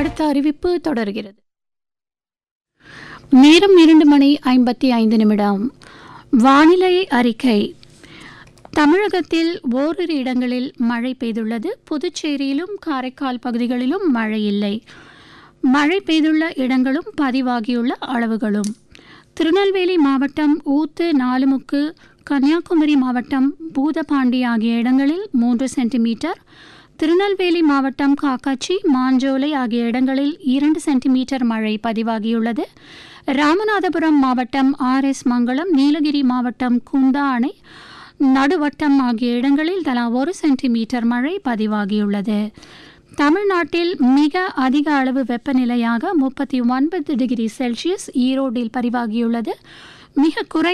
அடுத்த அறிவிப்பு தொடர்கிறது. நேரம் 2:55. வானிலை அறிக்கை. தமிழகத்தில் ஓரிரு இடங்களில் மழை பெய்துள்ளது. புதுச்சேரியிலும் காரைக்கால் பகுதிகளிலும் மழை இல்லை. மழை பெய்துள்ள இடங்களும் பதிவாகியுள்ள அளவுகளும்: திருநெல்வேலி மாவட்டம் ஊத்து, நாலுமுக்கு, கன்னியாகுமரி மாவட்டம் பூதப்பாண்டி ஆகிய இடங்களில் 3 சென்டிமீட்டர், திருநெல்வேலி மாவட்டம் காக்காட்சி, மாஞ்சோலை ஆகிய இடங்களில் 2 சென்டிமீட்டர் மழை பதிவாகியுள்ளது. ராமநாதபுரம் மாவட்டம் ஆர்எஸ் மங்கலம், நீலகிரி மாவட்டம் குந்தா அணை, நடுவட்டம் ஆகிய இடங்களில் தலா 1 சென்டிமீட்டர் மழை பதிவாகியுள்ளது. தமிழ்நாட்டில் மிக அதிக அளவு வெப்பநிலையாக 39 டிகிரி செல்சியஸ் ஈரோட்டில் பதிவாகியுள்ளது. மிக குறை